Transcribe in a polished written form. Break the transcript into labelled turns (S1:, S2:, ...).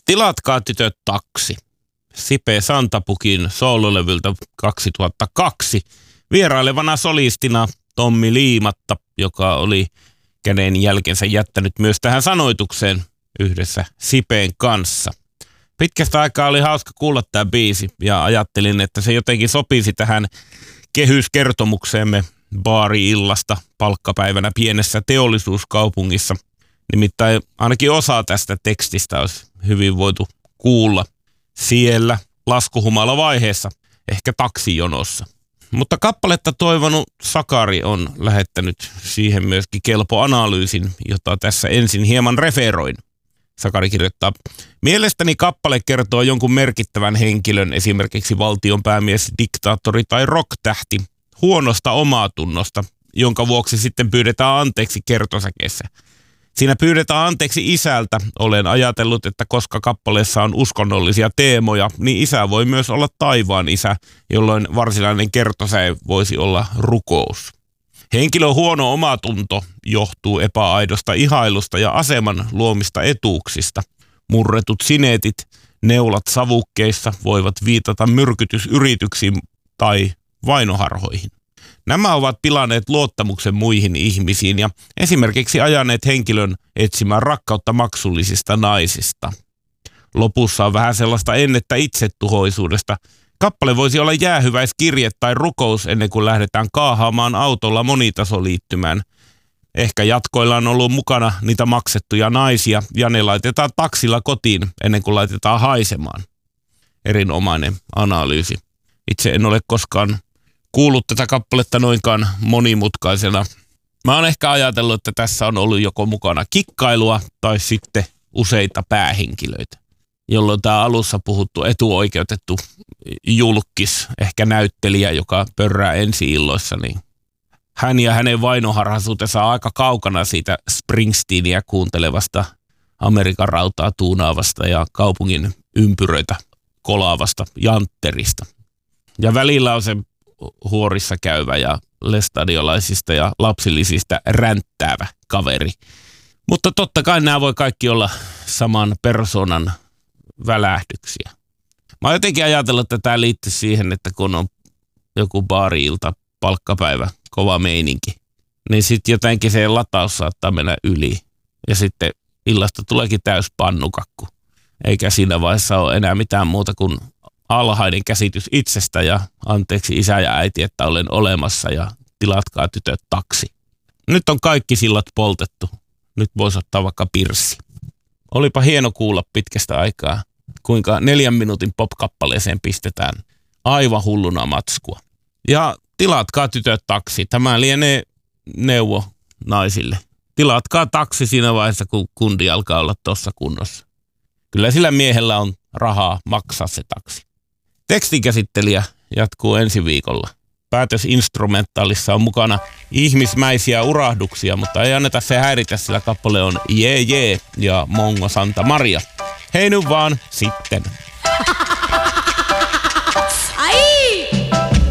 S1: Tilatkaa tytöt taksi. Sipe Santapukin soololevyltä 2002. Vierailevana solistina Tommi Liimatta, joka oli käden jälkensä jättänyt myös tähän sanoitukseen yhdessä Sipeen kanssa. Pitkästä aikaa oli hauska kuulla tämä biisi ja ajattelin, että se jotenkin sopisi tähän kehyskertomukseemme baari-illasta palkkapäivänä pienessä teollisuuskaupungissa. Nimittäin ainakin osa tästä tekstistä olisi hyvin voitu kuulla siellä laskuhumalavaiheessa, ehkä taksijonossa. Mutta kappaletta toivonut Sakari on lähettänyt siihen myöskin kelpo analyysin, jota tässä ensin hieman referoin. Sakari kirjoittaa: mielestäni kappale kertoo jonkun merkittävän henkilön, esimerkiksi valtionpäämies, diktaattori tai rock-tähti, huonosta omaatunnosta, jonka vuoksi sitten pyydetään anteeksi kertosäkeessä. Siinä pyydetään anteeksi isältä. Olen ajatellut, että koska kappaleessa on uskonnollisia teemoja, niin isä voi myös olla taivaan isä, jolloin varsinainen kertosäe voisi olla rukous. Henkilön huono omatunto johtuu epäaidosta ihailusta ja aseman luomista etuuksista. Murretut sineetit, neulat savukkeissa voivat viitata myrkytysyrityksiin tai vainoharhoihin. Nämä ovat pilanneet luottamuksen muihin ihmisiin ja esimerkiksi ajaneet henkilön etsimään rakkautta maksullisista naisista. Lopussa on vähän sellaista ennettä itsetuhoisuudesta. Kappale voisi olla jäähyväiskirje tai rukous ennen kuin lähdetään kaahaamaan autolla monitasoliittymään. Ehkä jatkoilla on ollut mukana niitä maksettuja naisia ja ne laitetaan taksilla kotiin ennen kuin laitetaan haisemaan. Erinomainen analyysi. Itse en ole koskaan kuullut tätä kappaletta noinkaan monimutkaisena. Mä oon ehkä ajatellut, että tässä on ollut joko mukana kikkailua tai sitten useita päähenkilöitä, jolloin tämä alussa puhuttu etuoikeutettu julkis, ehkä näyttelijä, joka pörrää ensi-illoissa, niin hän ja hänen vainoharhaisuutensa on aika kaukana siitä Springsteenia kuuntelevasta, Amerikan rautaa tuunaavasta ja kaupungin ympyröitä kolaavasta jantterista. Ja välillä on se huorissa käyvä ja lestadiolaisista ja lapsillisista ränttäävä kaveri. Mutta totta kai nämä voi kaikki olla saman persoonan välähdyksiä. Mä oon jotenkin ajatellut, että tämä liittyy siihen, että kun on joku baari-ilta, palkkapäivä, kova meininki, niin sitten jotenkin se lataus saattaa mennä yli. Ja sitten illasta tuleekin täys pannukakku. Eikä siinä vaiheessa ole enää mitään muuta kuin alhainen käsitys itsestä ja anteeksi isä ja äiti, että olen olemassa ja tilatkaa tytöt taksi. Nyt on kaikki sillat poltettu. Nyt voisi ottaa vaikka pirssi. Olipa hieno kuulla pitkästä aikaa, kuinka 4 minuutin pop-kappaleeseen pistetään aivan hulluna matskua. Ja tilatkaa tytöt taksi. Tämä lienee neuvo naisille. Tilatkaa taksi siinä vaiheessa, kun kundi alkaa olla tuossa kunnossa. Kyllä sillä miehellä on rahaa maksaa se taksi. Tekstinkäsittelijä jatkuu ensi viikolla. Päätösinstrumentaalissa on mukana ihmismäisiä urahduksia, mutta ei anneta se häiritä, sillä kappale on Jee Jee ja Mongo Santa Maria. Hei nyt vaan sitten.